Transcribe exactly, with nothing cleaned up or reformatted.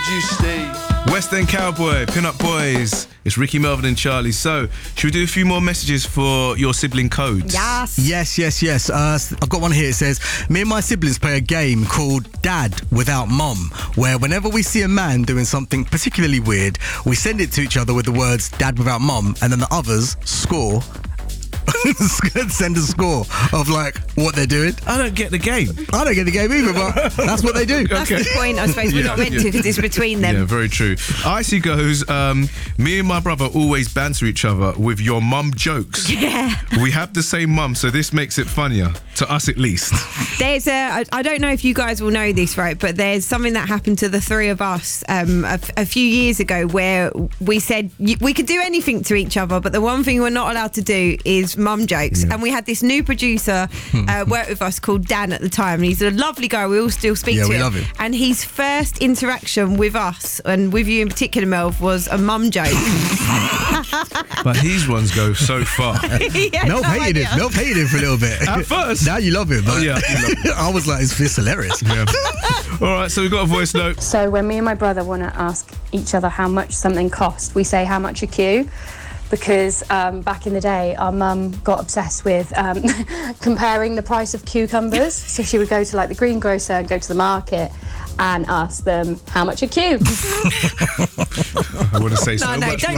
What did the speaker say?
you stay? West End Cowboy, Pin-Up Boys. It's Ricky, Melvin and Charlie. So, should we do a few more messages for your sibling codes? Yes. Yes, yes, yes. Uh, I've got one here. It says, me and my siblings play a game called Dad Without Mum, where whenever we see a man doing something particularly weird, we send it to each other with the words Dad Without Mum, and then the others score. Send a score of like what they're doing. I don't get the game. I don't get the game either, but that's what they do. That's the point, I suppose. We're Yeah, not meant yeah. to because it's between them. Yeah, very true. Icy goes, um, me and my brother always banter each other with your mum jokes. Yeah. We have the same mum, so this makes it funnier. To us, at least. There's a, I, I don't know if you guys will know this, right, but there's something that happened to the three of us um, a, a few years ago where we said y- we could do anything to each other, but the one thing we're not allowed to do is mum jokes. Yeah. And we had this new producer uh, work with us called Dan at the time. And he's a lovely guy. We all still speak Yeah, to we him. love him. And his first interaction with us, and with you in particular, Melv, was a mum joke. But his ones go so far. He had Melv no hated idea. him. Melv hated him for a little bit. At first. Now you love him. But Oh, yeah, you love I was like, it's, it's hilarious. Yeah. All right, so we've got a voice note. So when me and my brother want to ask each other how much something costs, we say how much a queue, because um, back in the day our mum got obsessed with um, comparing the price of cucumbers. So she would go to like the greengrocer and go to the market and ask them how much a queue. I want to say so No, no, much don't